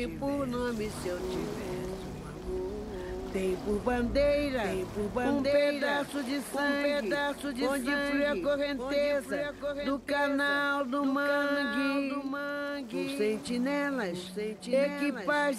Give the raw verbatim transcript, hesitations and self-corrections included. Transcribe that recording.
tem por nome se eu tivesse um amor. Tem por bandeira, tem por bandeira, um pedaço de sangue, um pedaço de onde sangue, flui a correnteza, do canal do, do mangue, canal do mangue, por sentinelas, por sentinelas, equipagem.